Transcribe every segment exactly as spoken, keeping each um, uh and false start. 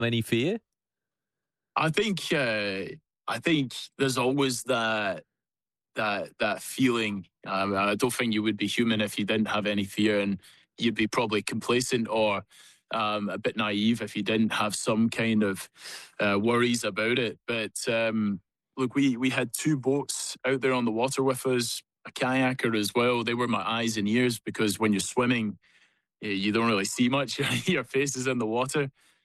any fear? I think uh, I think there's always that that that feeling. Um, I don't think you would be human if you didn't have any fear, and you'd be probably complacent or um, a bit naive if you didn't have some kind of uh, worries about it. But um, look, we we had two boats out there on the water with us, a kayaker as well. They were my eyes and ears because when you're swimming, eh, you don't really see much. Your face is in the water,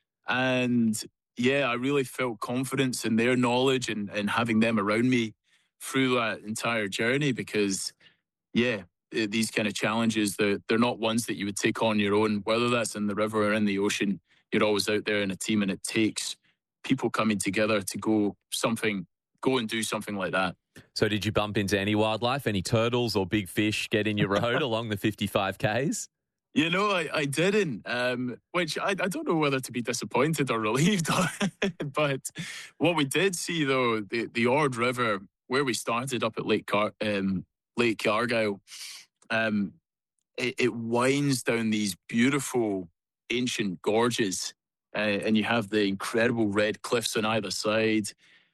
and yeah, I really felt confidence in their knowledge and, and having them around me through that entire journey because, yeah, eh, these kind of challenges, they're, they're not ones that you would take on your own, whether that's in the river or in the ocean. You're always out there in a team, and it takes people coming together to go something, go and do something like that. So did you bump into any wildlife, any turtles or big fish get in your road along the fifty-five Ks? You know, I, I didn't, um, which I, I don't know whether to be disappointed or relieved. But what we did see, though, the, the Ord River, where we started up at Lake Car- um, Lake Argyle, um, it, it winds down these beautiful ancient gorges, uh, and you have the incredible red cliffs on either side.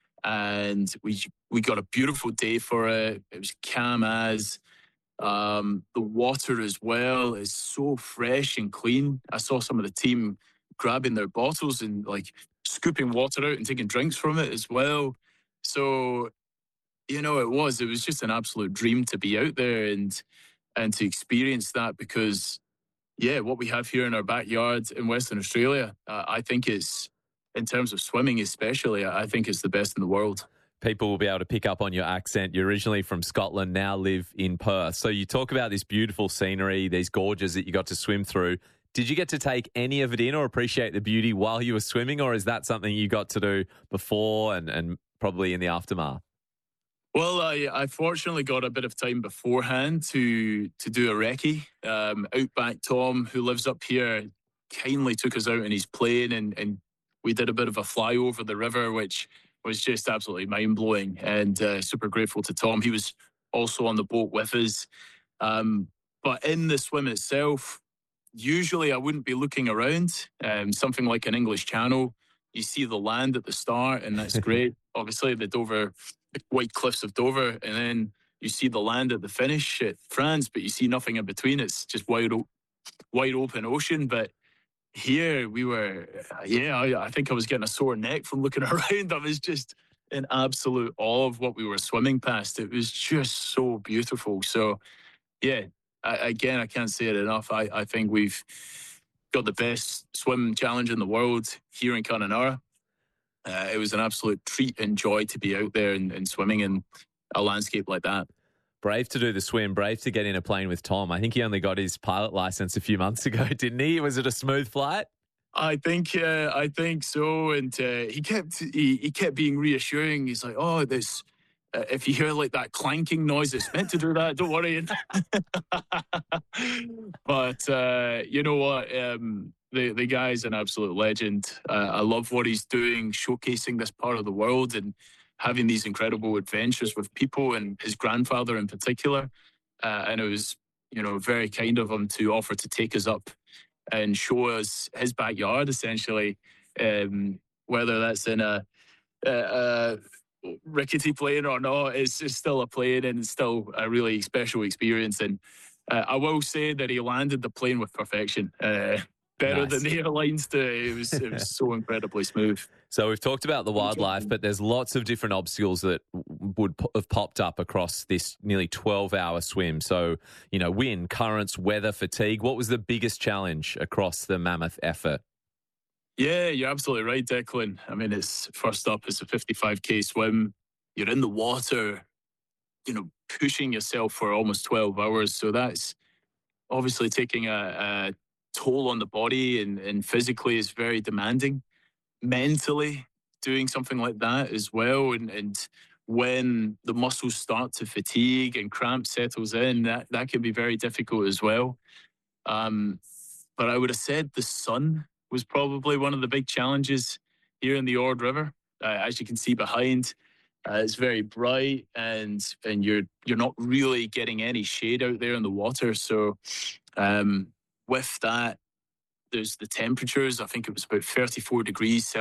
And we we got a beautiful day for it. It was calm as. Um, the water as well is so fresh and clean. I saw some of the team grabbing their bottles and like scooping water out and taking drinks from it as well. So, you know, it was, it was just an absolute dream to be out there and, and to experience that because, yeah, what we have here in our backyard in Western Australia, uh, I think is, in terms of swimming especially, I think it's the best in the world. People will be able to pick up on your accent. You're originally from Scotland, now live in Perth. So you talk about this beautiful scenery, these gorges that you got to swim through. Did you get to take any of it in or appreciate the beauty while you were swimming, or is that something you got to do before and, and probably in the aftermath? Well, I, I fortunately got a bit of time beforehand to to do a recce. Um, Outback Tom, who lives up here, kindly took us out in his plane and, and we did a bit of a fly over the river, which was just absolutely mind-blowing and uh, super grateful to Tom. He was also on the boat with us. Um, but in the swim itself, usually I wouldn't be looking around. Um, something like an English Channel, you see the land at the start, and that's great. Obviously, the Dover, the White Cliffs of Dover, and then you see the land at the finish at France, but you see nothing in between. It's just wide, o- wide open ocean. But here we were, yeah, I, I think I was getting a sore neck from looking around. I was just in absolute awe of what we were swimming past. It was just so beautiful. So, yeah, I, again, I can't say it enough. I, I think we've got the best swim challenge in the world here in Connemara. Uh, it was an absolute treat and joy to be out there and, and swimming in a landscape like that. Brave to do the swim, brave to get in a plane with Tom. I think he only got his pilot license a few months ago, didn't he? Was it a smooth flight? I think, uh, I think so. And uh, he kept, he, he kept being reassuring. He's like, "Oh, this, uh, if you hear like that clanking noise, it's meant to do that. Don't worry." But uh, you know what? Um, the the guy's an absolute legend. Uh, I love what he's doing, showcasing this part of the world and having these incredible adventures with people, and his grandfather in particular. Uh, and it was, you know, very kind of him to offer to take us up and show us his backyard, essentially, um, whether that's in a, a, a rickety plane or not. It's, it's still a plane and it's still a really special experience. And uh, I will say that he landed the plane with perfection. Uh, better Nice. than the airlines do. It was it was so incredibly smooth. So we've talked about the wildlife, but there's lots of different obstacles that would have popped up across this nearly twelve-hour swim. So, you know, wind, currents, weather, fatigue. What was the biggest challenge across the mammoth effort? Yeah, you're absolutely right, Declan. I mean, it's first up, it's a fifty-five K swim. You're in the water, you know, pushing yourself for almost twelve hours. So that's obviously taking a, a toll on the body, and, and physically is very demanding. Mentally, doing something like that as well. And, and when the muscles start to fatigue and cramp settles in, that, that can be very difficult as well. Um, but I would have said the sun was probably one of the big challenges here in the Ord River. Uh, as you can see behind, uh, it's very bright, and and you're you're not really getting any shade out there in the water. So um, with that, there's the temperatures. I think it was about thirty-four degrees